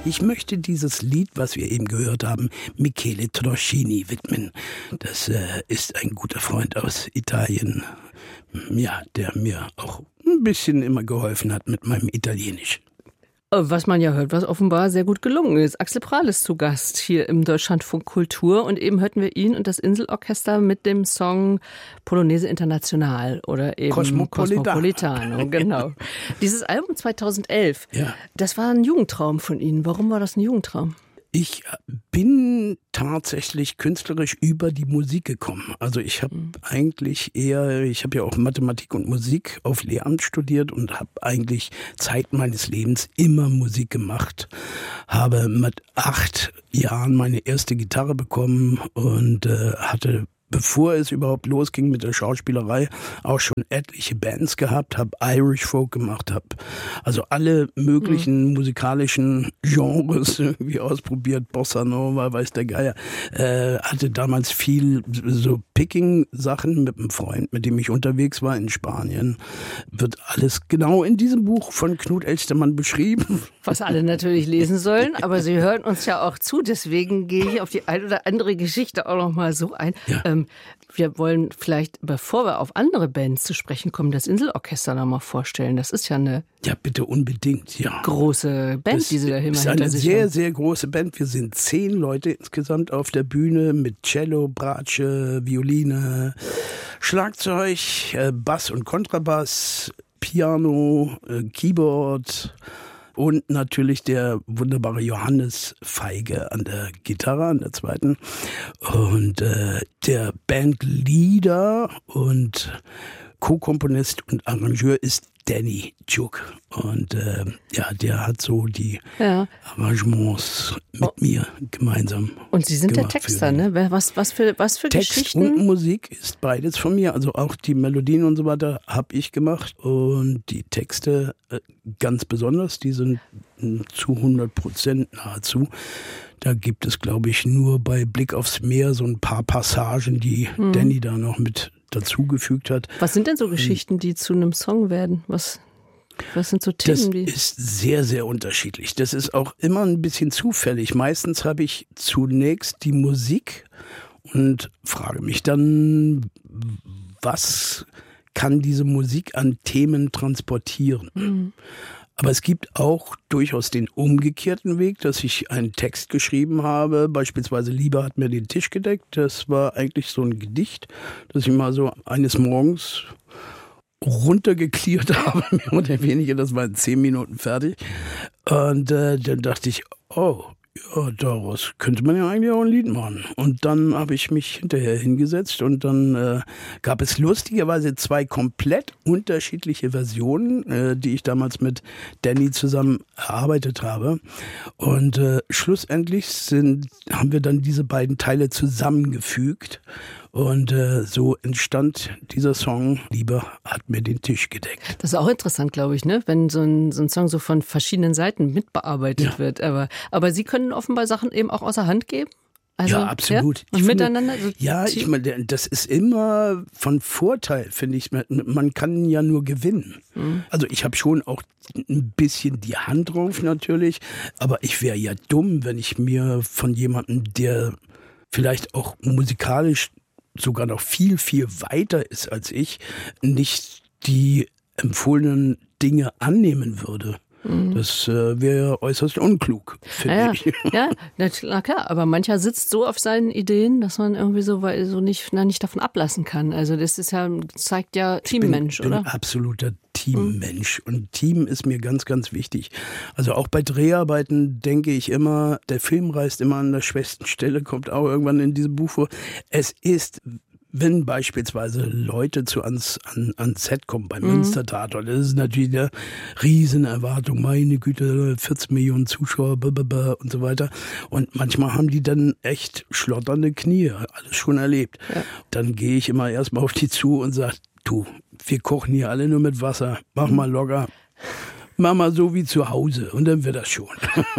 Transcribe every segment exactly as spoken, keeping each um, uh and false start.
Ich möchte dieses Lied, was wir eben gehört haben, Michele Troscini widmen. Das äh, ist ein guter Freund aus Italien, ja, der mir auch ein bisschen immer geholfen hat mit meinem Italienisch. Was man ja hört, was offenbar sehr gut gelungen ist. Axel Prahl ist zu Gast hier im Deutschlandfunk Kultur und eben hörten wir ihn und das Inselorchester mit dem Song Polonaise International oder eben Cosmopolitano. Cosmopolitano, genau. Dieses Album zweitausendelf, ja. Das war ein Jugendtraum von Ihnen. Warum war das ein Jugendtraum? Ich bin tatsächlich künstlerisch über die Musik gekommen. Also ich habe mhm. eigentlich eher, ich habe ja auch Mathematik und Musik auf Lehramt studiert und habe eigentlich Zeit meines Lebens immer Musik gemacht. Habe mit acht Jahren meine erste Gitarre bekommen und äh, hatte, bevor es überhaupt losging mit der Schauspielerei, auch schon etliche Bands gehabt, habe Irish Folk gemacht, habe also alle möglichen mhm. musikalischen Genres irgendwie ausprobiert, Bossa Nova, weiß der Geier. Äh, hatte damals viel so Picking-Sachen mit einem Freund, mit dem ich unterwegs war in Spanien. Wird alles genau in diesem Buch von Knut Elstermann beschrieben. Was alle natürlich lesen sollen, aber Sie hören uns ja auch zu, deswegen gehe ich auf die ein oder andere Geschichte auch noch mal so ein. Ja. Ähm, wir wollen vielleicht, bevor wir auf andere Bands zu sprechen kommen, das Inselorchester noch mal vorstellen. Das ist ja eine ja bitte unbedingt, ja. große Band, das die Sie da immer hinter sich haben. Das ist eine sehr, sehr große Band. Wir sind zehn Leute insgesamt auf der Bühne mit Cello, Bratsche, Violine, Schlagzeug, Bass und Kontrabass, Piano, Keyboard und natürlich der wunderbare Johannes Feige an der Gitarre, an der zweiten. Und äh, der Bandleader und Co-Komponist und Arrangeur ist Danny Juk. Und äh, ja, der hat so die ja. Arrangements mit oh. mir gemeinsam Und Sie sind der Texter, ne? Was, was für, was für Text Geschichten? Und Musik ist beides von mir. Also auch die Melodien und so weiter habe ich gemacht. Und die Texte äh, ganz besonders, die sind zu hundert Prozent nahezu. Da gibt es, glaube ich, nur bei Blick aufs Meer so ein paar Passagen, die hm. Danny da noch mit dazugefügt hat. Was sind denn so Geschichten, die zu einem Song werden? Was, was sind so Themen? Das die ist sehr, sehr unterschiedlich. Das ist auch immer ein bisschen zufällig. Meistens habe ich zunächst die Musik und frage mich dann, was kann diese Musik an Themen transportieren? Mhm. Aber es gibt auch durchaus den umgekehrten Weg, dass ich einen Text geschrieben habe, beispielsweise Liebe hat mir den Tisch gedeckt. Das war eigentlich so ein Gedicht, das ich mal so eines Morgens runtergeklärt habe, mehr oder weniger. Das war in zehn Minuten fertig. Und äh, dann dachte ich, oh, ja, daraus könnte man ja eigentlich auch ein Lied machen. Und dann habe ich mich hinterher hingesetzt und dann äh, gab es lustigerweise zwei komplett unterschiedliche Versionen, äh, die ich damals mit Danny zusammen erarbeitet habe. Und äh, schlussendlich sind, haben wir dann diese beiden Teile zusammengefügt. Und äh, so entstand dieser Song, Liebe hat mir den Tisch gedeckt. Das ist auch interessant, glaube ich, ne? Wenn so ein, so ein Song so von verschiedenen Seiten mitbearbeitet ja. wird. Aber, aber Sie können offenbar Sachen eben auch außer Hand geben? Also, ja, absolut. Ja? Und ich miteinander? Finde, ja, ich meine, das ist immer von Vorteil, finde ich. Man kann ja nur gewinnen. Mhm. Also ich habe schon auch ein bisschen die Hand drauf natürlich, aber ich wäre ja dumm, wenn ich mir von jemandem, der vielleicht auch musikalisch sogar noch viel, viel weiter ist als ich, nicht die empfohlenen Dinge annehmen würde. Mhm. Das äh, wäre äußerst unklug, finde ja, ich. Ja, na klar, aber mancher sitzt so auf seinen Ideen, dass man irgendwie so, weil, so nicht, na, nicht davon ablassen kann. Also das ist ja, zeigt ja Teammensch, ich bin, oder? Ich bin absoluter Teammensch mhm. und Team ist mir ganz, ganz wichtig. Also auch bei Dreharbeiten denke ich immer, der Film reißt immer an der schwächsten Stelle, kommt auch irgendwann in diesem Buch vor. Es ist wenn beispielsweise Leute zu ans, an, ans Set kommen beim mhm. Münstertheater, das ist natürlich eine Riesenerwartung, meine Güte, vierzehn Millionen Zuschauer blablabla und so weiter. Und manchmal haben die dann echt schlotternde Knie, alles schon erlebt. Ja. Dann gehe ich immer erstmal auf die zu und sage, du, wir kochen hier alle nur mit Wasser, mach mhm. mal locker. Mach mal so wie zu Hause und dann wird das schon.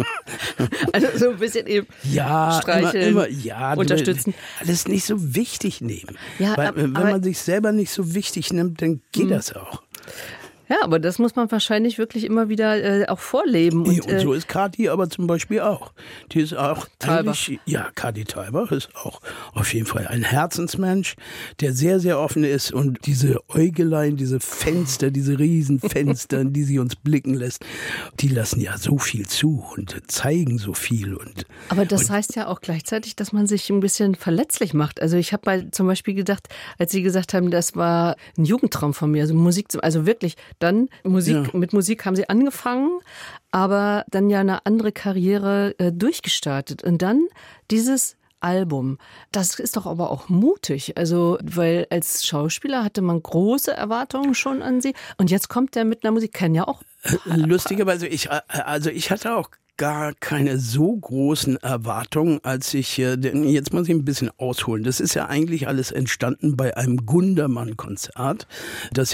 Also so ein bisschen eben ja, streicheln, immer, immer, ja, unterstützen. Alles nicht so wichtig nehmen. Ja, Weil ab, wenn aber, man sich selber nicht so wichtig nimmt, dann geht mh. das auch. Ja, aber das muss man wahrscheinlich wirklich immer wieder äh, auch vorleben. Und, und, und so ist Kati aber zum Beispiel auch. Die ist auch Thalbach. Ja, Kati Thalbach ist auch auf jeden Fall ein Herzensmensch, der sehr, sehr offen ist und diese Äugelein, diese Fenster, diese Riesenfenster, in die sie uns blicken lässt, die lassen ja so viel zu und zeigen so viel. Und, aber das und, heißt ja auch gleichzeitig, dass man sich ein bisschen verletzlich macht. Also ich habe mal zum Beispiel gedacht, als Sie gesagt haben, das war ein Jugendtraum von mir, also Musik, also wirklich dann Musik, ja. Mit Musik haben Sie angefangen, aber dann ja eine andere Karriere äh, durchgestartet und dann dieses Album. Das ist doch aber auch mutig, also weil als Schauspieler hatte man große Erwartungen schon an Sie und jetzt kommt der mit einer Musik, kennen ja auch. Lustigerweise, ich, also ich hatte auch gar keine so großen Erwartungen, als ich, denn jetzt muss ich ein bisschen ausholen. Das ist ja eigentlich alles entstanden bei einem Gundermann-Konzert, das